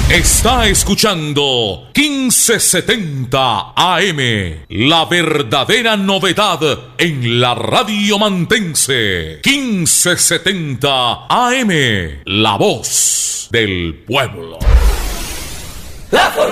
Está escuchando 1570 AM, la verdadera novedad en la radio mantense. 1570 AM, la voz del pueblo.